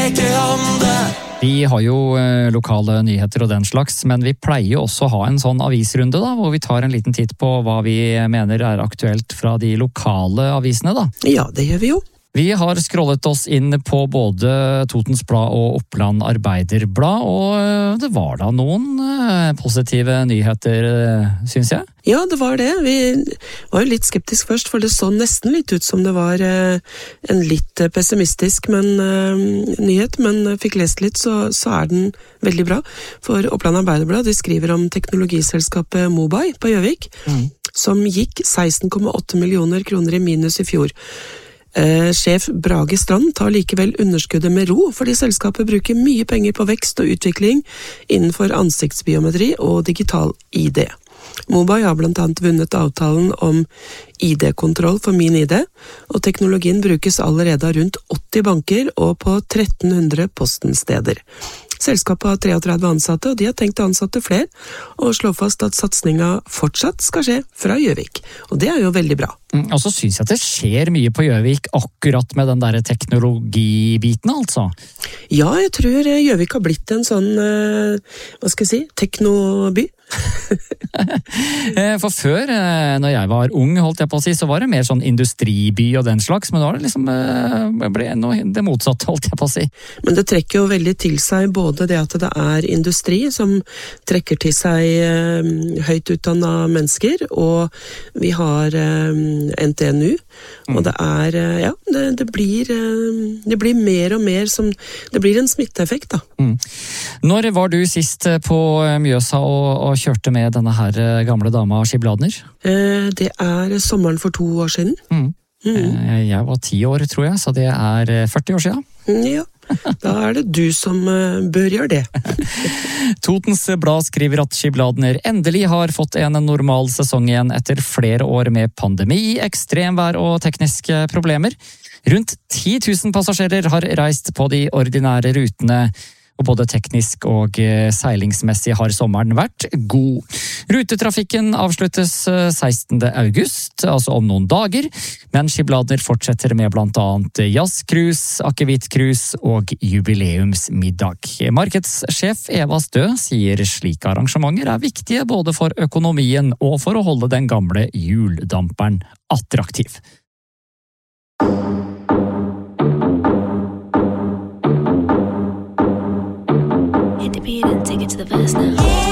leke om det. Vi har jo lokale nyheter og den slags, men vi pleier jo også å ha en sånn avisrunde da, hvor vi tar en liten titt på hva vi mener er aktuelt fra de lokale avisene da. Ja, det gjør vi jo. Vi har scrollet oss inn på både Totens Blad og Oppland Arbeiderblad, og det var da noen positive nyheter, synes jeg. Ja, det var det. Vi var jo litt skeptisk først, for det så nesten litt ut som det var en litt pessimistisk nyhet, men fikk lest litt, så er den veldig bra. For Oppland Arbeiderblad, de skriver om teknologiselskapet Mobai på Gjøvik, som gikk 16,8 millioner kroner i minus i fjor. Sjef Brage Strand tar likevel underskuddet med ro, fordi selskapet bruker mye penger på vekst og utvikling innenfor ansiktsbiometri og digital ID. Mobai har blant annet vunnet avtalen om ID-kontroll for Min ID, og teknologien brukes allerede av rundt 80 banker og på 1300 postensteder. Selskapet har 33 ansatte, og de har tenkt å ansette flere, og slå fast at satsninga fortsatt skal skje fra Gjøvik. Og det er jo veldig bra. Og så synes jeg at det skjer mye på Gjøvik akkurat med den der teknologibiten, altså. Ja, jeg tror Gjøvik har blitt en sånn, hva skal jeg si, teknoby. For før, når jeg var ung, holdt jeg på å si, så var det mer sånn industriby og den slags, men nå er det liksom ble det motsatte, holdt jeg på å si. Men det trekker jo veldig til seg både det at det er industri som trekker til seg høyt utdannet mennesker, og vi har NTNU, og det er, ja, det blir mer og mer som, det blir en smitteeffekt da. Når var du sist på Mjøsa og kjørte med denne her gamle dama Skibladner? Det er sommeren for 2 år siden. Jeg var 10 år, tror jeg, så det er 40 år siden. Ja, da er det du som bør gjøre det. Totens Blad skriver at Skibladner endelig har fått en normal sesong igjen etter flere år med pandemi, ekstremvær og tekniske problemer. Rundt 10 000 passasjerer har reist på de ordinære rutene, og både teknisk og seilingsmessig har sommeren vært god. Rutetrafikken avsluttes 16. august, altså om noen dager, men Skibladner fortsetter med blant annet jazzcruise, akevittcruise og jubileumsmiddag. Markedssjef Eva Stø sier slike arrangementer er viktige både for økonomien og for å holde den gamle hjuldamperen attraktiv. Hit the beat and take it to the verse now.